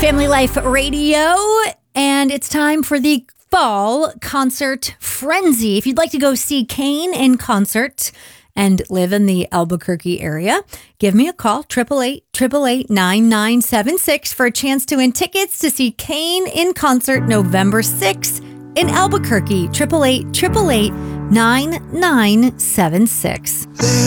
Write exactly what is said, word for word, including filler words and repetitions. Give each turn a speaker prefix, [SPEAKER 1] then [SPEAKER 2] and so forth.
[SPEAKER 1] Family Life Radio, and it's time for the fall concert frenzy. If you'd like to go see Kane in concert and live in the Albuquerque area, give me a call, eight eight eight, eight eight eight, nine nine seven six for a chance to win tickets to see Kane in concert November sixth in Albuquerque. eight eight eight, eight eight eight, nine nine seven six.